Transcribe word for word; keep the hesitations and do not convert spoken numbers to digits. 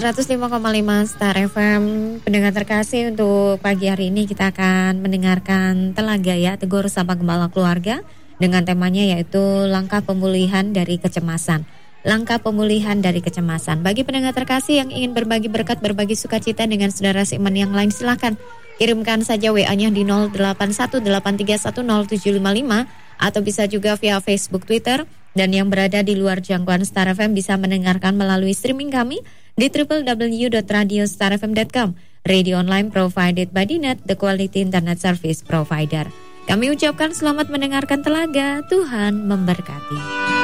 seratus lima koma lima Star F M. Pendengar terkasih, untuk pagi hari ini kita akan mendengarkan Telaga ya, Tegur Sapa Gembala Keluarga, dengan temanya yaitu langkah pemulihan dari kecemasan. Langkah pemulihan dari kecemasan. Bagi pendengar terkasih yang ingin berbagi berkat, berbagi sukacita dengan saudara seiman yang lain, silakan kirimkan saja W A-nya di nol delapan satu delapan tiga satu nol tujuh lima lima atau bisa juga via Facebook, Twitter. Dan yang berada di luar jangkauan Star F M bisa mendengarkan melalui streaming kami di w w w dot radio star f m dot com. Radio online provided by Dinet, the quality internet service provider. Kami ucapkan selamat mendengarkan Telaga. Tuhan memberkati.